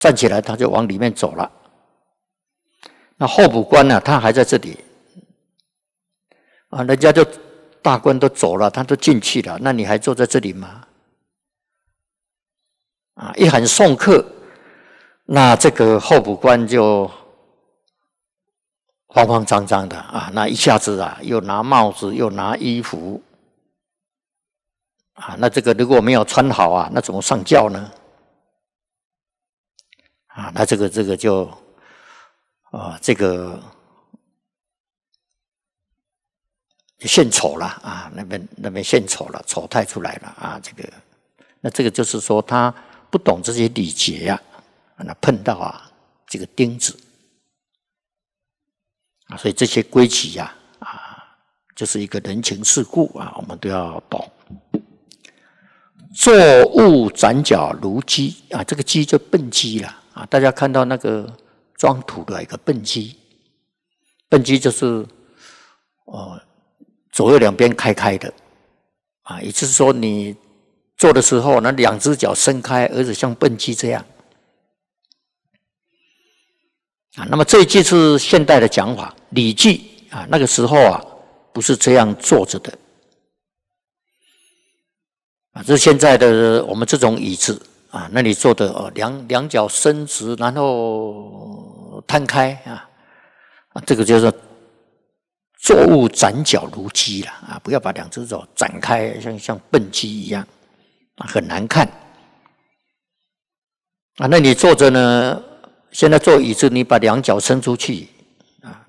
站起来他就往里面走了。那候补官呢，他还在这里啊，人家就大官都走了，他都进去了，那你还坐在这里吗？啊，一喊送客，那这个候补官就慌慌张张的啊，那一下子啊，又拿帽子，又拿衣服啊，那这个如果没有穿好啊，那怎么上轿呢？啊，那这个就这个献丑了啊，那边献丑了，丑态出来了啊，这个就是说他不懂这些礼节呀，那碰到啊这个钉子啊，所以这些规矩呀就是一个人情世故啊，我们都要懂。作物斩脚如鸡啊，这个鸡就笨鸡了啊，大家看到那个装土的一个笨鸡，笨鸡就是左右两边开的啊，也就是说你做的时候，那两只脚伸开，而且像笨鸡这样啊。那么这一句是现代的讲法，《礼记》啊，那个时候啊不是这样坐着的啊，这是现在的我们这种椅子啊，那你坐的两脚伸直，然后摊开啊，这个就是作物斩脚如鸡了啊，不要把两只脚展开，像笨鸡一样啊，很难看啊。那你坐着呢？现在坐椅子，你把两脚伸出去啊，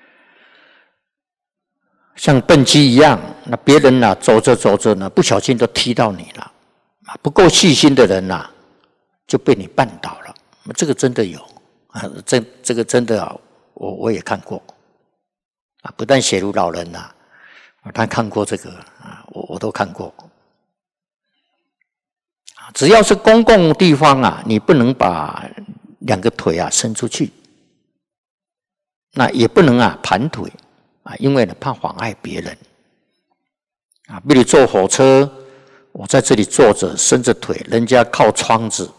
像笨鸡一样，那别人呢走着呢，不小心都踢到你了啊！不够细心的人呐，就被你绊倒了。这个真的有啊，这个真的啊，我也看过啊，不但写如老人呐，他看过这个啊，我都看过。只要是公共地方啊，你不能把两个腿啊伸出去，那也不能啊盘腿啊，因为呢怕妨碍别人啊。比如坐火车，我在这里坐着伸着腿，人家靠窗子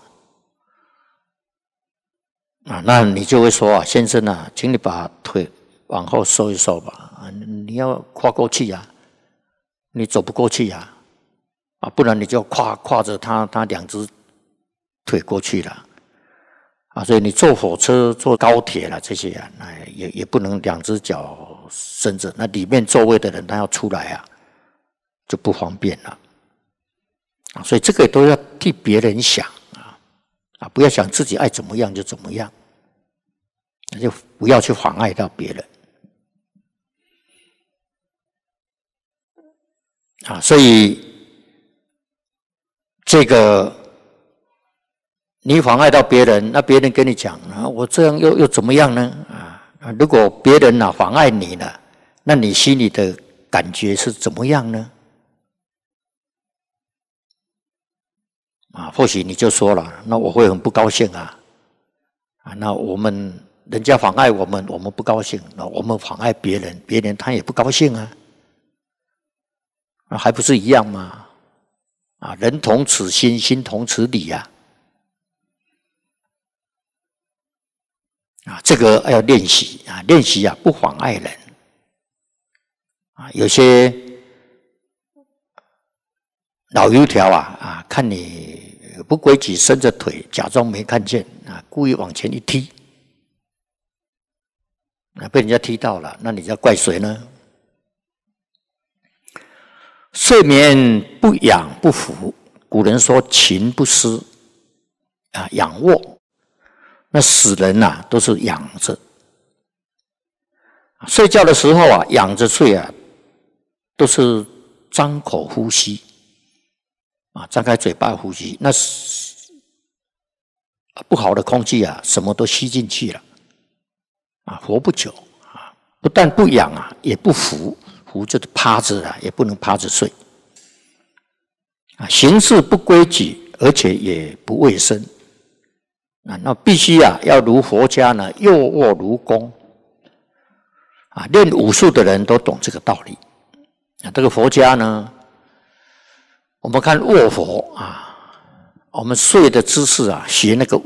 啊，那你就会说啊，先生啊，请你把腿往后收一收吧啊，你要跨过去啊，你走不过去啊，不然你就跨着他两只腿过去了啊。所以你坐火车、坐高铁了这些啊，那也不能两只脚伸着，那里面座位的人他要出来啊，就不方便了啊。所以这个都要替别人想啊，不要想自己爱怎么样就怎么样，那就不要去妨碍到别人啊。所以这个你妨碍到别人，那别人跟你讲啊，我这样又怎么样呢？啊，如果别人妨碍你了，那你心里的感觉是怎么样呢？啊，或许你就说了，那我会很不高兴啊，那人家妨碍我们不高兴，那我们妨碍别人他也不高兴啊，还不是一样吗？啊，人同此心，心同此理呀。啊，这个要练习啊，练习啊，不妨碍人啊。有些老油条啊，看你不规矩，伸着腿，假装没看见啊，故意往前一踢，被人家踢到了，那你要怪谁呢？睡眠不仰不伏，古人说勤不思啊，仰卧。那死人啊，都是仰着睡觉的时候啊，仰着睡啊，都是张口呼吸啊，张开嘴巴呼吸，那不好的空气啊，什么都吸进去了啊，活不久啊。不但不仰啊，也不伏，伏就是趴着啊，也不能趴着睡啊，行事不规矩，而且也不卫生。那必须啊，要如佛家呢，右卧如弓啊。练武术的人都懂这个道理啊。这个佛家呢，我们看卧佛啊，我们睡的姿势啊，学那个